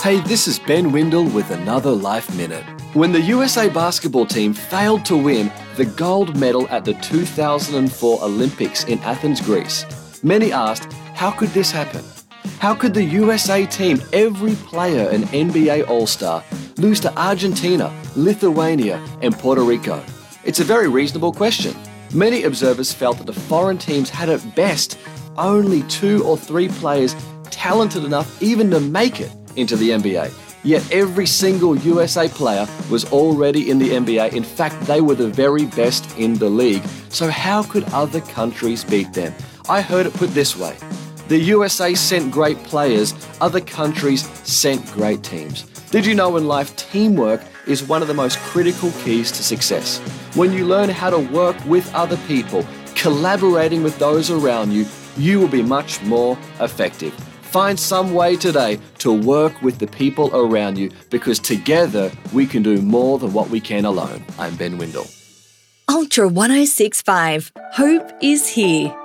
Hey, this is Ben Windle with another Life Minute. When the USA basketball team failed to win the gold medal at the 2004 Olympics in Athens, Greece, many asked, how could this happen? How could the USA team, every player an NBA All-Star, lose to Argentina, Lithuania, and Puerto Rico? It's a very reasonable question. Many observers felt that the foreign teams had at best only 2 or 3 players talented enough even to make it into the NBA. Yet every single USA player was already in the NBA. In fact, they were the very best in the league. So how could other countries beat them? I heard it put this way. The USA sent great players, other countries sent great teams. Did you know in life, teamwork is one of the most critical keys to success? When you learn how to work with other people, collaborating with those around you, you will be much more effective. Find some way today to work with the people around you, because together we can do more than what we can alone. I'm Ben Windle. Ultra 1065. Hope is here.